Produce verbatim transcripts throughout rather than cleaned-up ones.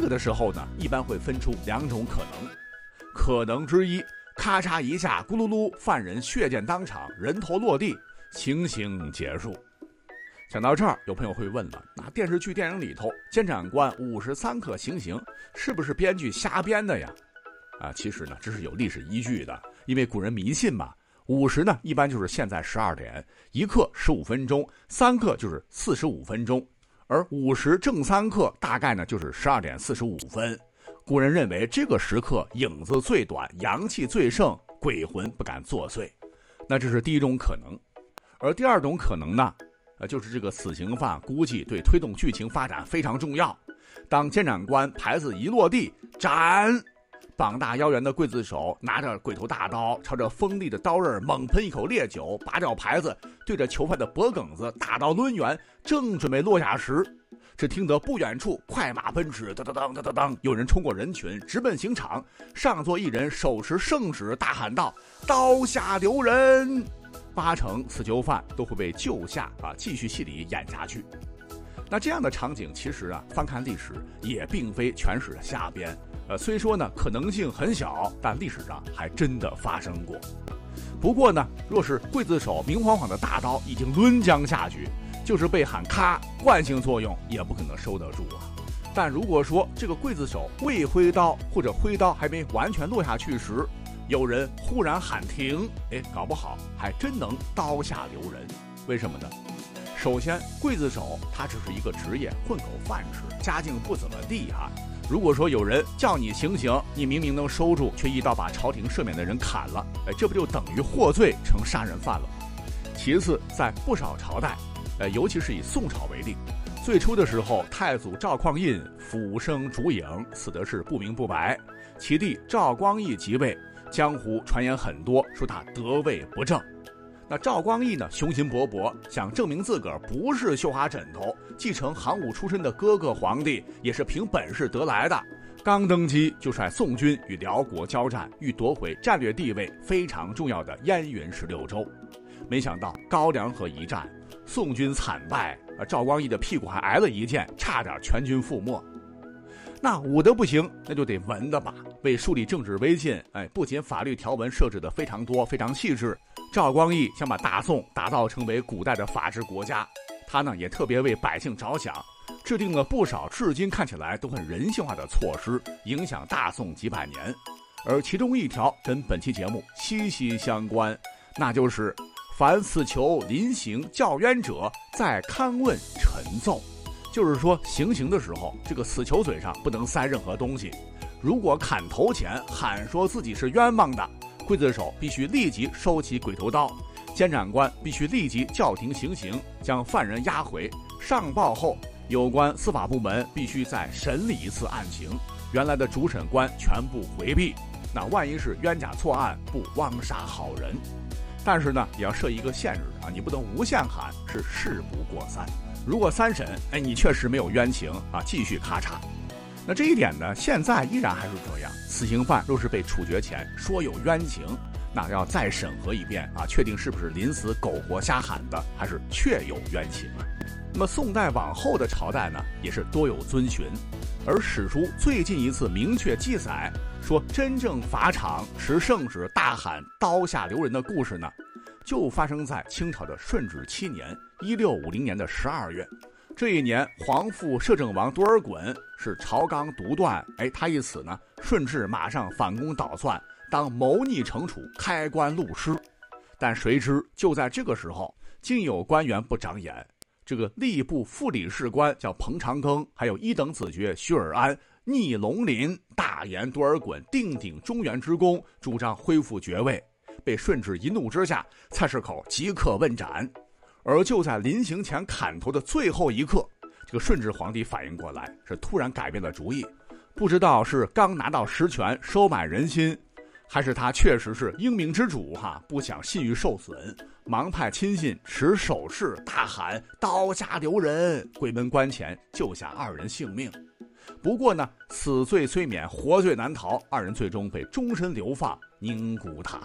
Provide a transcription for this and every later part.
个的时候呢，一般会分出两种可能。可能之一，咔嚓一下，咕噜噜，犯人血溅当场，人头落地，行刑结束。讲到这儿，有朋友会问了，那电视剧电影里头监斩官五时三刻行刑，是不是编剧瞎编的呀？啊，其实呢，这是有历史依据的，因为古人迷信嘛。午时呢，一般就是现在十二点，一刻十五分钟，三刻就是四十五分钟，而午时正三刻大概呢就是十二点四十五分。古人认为这个时刻影子最短，阳气最盛，鬼魂不敢作祟。那这是第一种可能。而第二种可能呢，呃，就是这个死刑犯估计对推动剧情发展非常重要。当监斩官牌子一落地，斩！膀大腰圆的刽子手拿着鬼头大刀，朝着锋利的刀刃猛喷一口烈酒，拔掉牌子，对着囚犯的脖梗子大刀抡圆，正准备落下时，只听得不远处快马奔驰，当当当当当当，有人冲过人群，直奔刑场。上座一人手持圣旨，大喊道：“刀下留人！”八成死囚犯都会被救下啊，继续戏里演下去。那这样的场景，其实啊，翻看历史也并非全是瞎编。呃，虽说呢可能性很小，但历史上还真的发生过。不过呢，若是刽子手明晃晃的大刀已经抡将下去，就是被喊咔，惯性作用也不可能收得住啊。但如果说这个刽子手未挥刀，或者挥刀还没完全落下去时，有人忽然喊停，哎，搞不好还真能刀下留人。为什么呢？首先，刽子手他只是一个职业，混口饭吃，家境不怎么地哈。如果说有人叫你行刑，你明明能收住，却一刀把朝廷赦免的人砍了，哎，这不就等于获罪成杀人犯了？其次，在不少朝代，呃，尤其是以宋朝为例，最初的时候，太祖赵匡胤俯生烛影，死的是不明不白。其弟赵光义即位，江湖传言很多，说他得位不正。那赵光义呢，雄心勃勃，想证明自个儿不是绣花枕头，继承行伍出身的哥哥皇帝也是凭本事得来的。刚登基就率宋军与辽国交战，欲夺回战略地位非常重要的燕云十六州。没想到高梁河一战，宋军惨败，赵光义的屁股还挨了一箭，差点全军覆没。那武的不行，那就得文的吧。为树立政治威信，哎，不仅法律条文设置的非常多，非常细致，赵光义想把大宋打造成为古代的法治国家，他呢也特别为百姓着想，制定了不少至今看起来都很人性化的措施，影响大宋几百年。而其中一条跟本期节目息息相关，那就是凡死囚临刑教冤者，在勘问陈奏。就是说行刑的时候，这个死囚嘴上不能塞任何东西，如果砍头前喊说自己是冤枉的，刽子手必须立即收起鬼头刀，监斩官必须立即叫停行刑，将犯人押回。上报后，有关司法部门必须再审理一次案情，原来的主审官全部回避。那万一是冤假错案，不枉杀好人。但是呢，也要设一个限制啊，你不能无限喊，是事不过三。如果三审，哎，你确实没有冤情啊，继续咔嚓。那这一点呢，现在依然还是这样。死刑犯若是被处决前说有冤情，那要再审核一遍啊，确定是不是临死苟活瞎喊的，还是确有冤情啊。那么宋代往后的朝代呢，也是多有遵循。而史书最近一次明确记载说真正法场持圣旨大喊刀下留人的故事呢，就发生在清朝的顺治七年一六五零年的十二月。这一年，皇父摄政王多尔衮是朝纲独断，哎，他一死呢，顺治马上反攻倒算，当谋逆惩处，开棺录尸。但谁知就在这个时候，竟有官员不长眼，这个吏部副理事官叫彭长庚，还有一等子爵徐尔安逆龙鳞，大言多尔衮定鼎中原之功，主张恢复爵位，被顺治一怒之下，菜市口即刻问斩。而就在临刑前砍头的最后一刻，这个顺治皇帝反应过来，是突然改变了主意。不知道是刚拿到实权收买人心，还是他确实是英明之主哈，不想信誉受损，忙派亲信持手势大喊刀下留人，鬼门关前救下二人性命。不过呢，死罪虽免，活罪难逃，二人最终被终身流放宁古塔。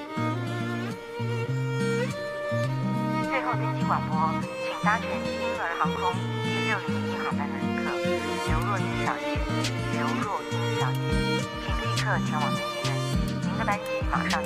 最后登机广播，请搭乘婴儿航空第六零一航班的旅客刘若英小姐，刘若英小姐，请立刻前往登机门，您的班机马上。